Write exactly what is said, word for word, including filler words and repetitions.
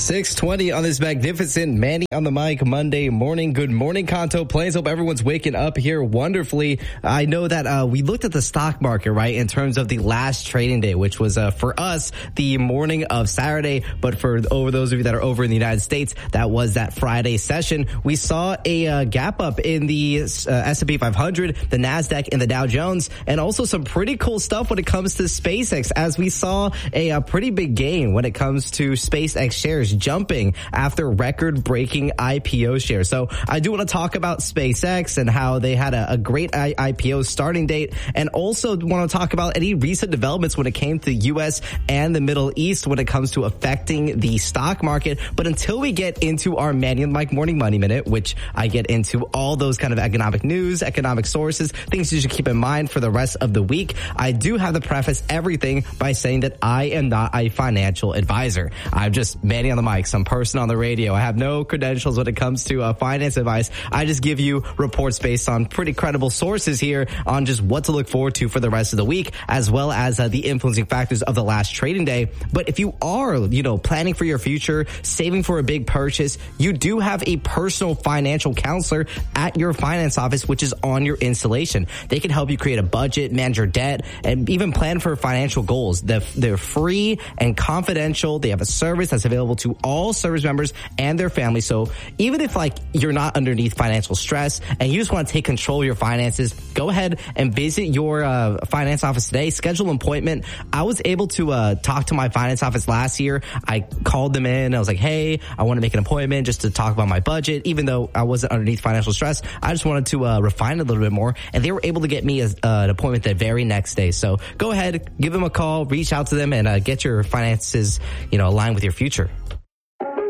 six twenty on this magnificent Manny on the mic Monday morning. Good morning, Kanto Plains. Hope everyone's waking up here wonderfully. I know that uh, we looked at the stock market, right, in terms of the last trading day, which was uh, for us the morning of Saturday. But for over those of you that are over in the United States, that was that Friday session. We saw a uh, gap up in the uh, S and P five hundred, the NASDAQ, and the Dow Jones, and also some pretty cool stuff when it comes to SpaceX, as we saw a, a pretty big gain when it comes to SpaceX shares jumping after record-breaking I P O shares. So I do want to talk about SpaceX and how they had a, a great I P O starting date, and also want to talk about any recent developments when it came to the U S and the Middle East when it comes to affecting the stock market. But until we get into our Manny and Mike Morning Money Minute, which I get into all those kind of economic news, economic sources, things you should keep in mind for the rest of the week, I do have to preface everything by saying that I am not a financial advisor. I'm just Manny on the mic, some person on the radio. I have no credentials when it comes to uh, finance advice. I just give you reports based on pretty credible sources here on just what to look forward to for the rest of the week, as well as uh, the influencing factors of the last trading day. But if you are, you know, planning for your future, saving for a big purchase, you do have a personal financial counselor at your finance office, which is on your installation. They can help you create a budget, manage your debt, and even plan for financial goals. They're, they're free and confidential. They have a service that's available to all service members and their families. So even if like you're not underneath financial stress and you just want to take control of your finances, go ahead and visit your uh, finance office today. Schedule an appointment. I was able to uh, talk to my finance office last year. I called them in. I was like, hey, I want to make an appointment just to talk about my budget. Even though I wasn't underneath financial stress, I just wanted to uh, refine it a little bit more. And they were able to get me a, uh, an appointment the very next day. So go ahead, give them a call, reach out to them, and uh, get your finances, you know, aligned with your future.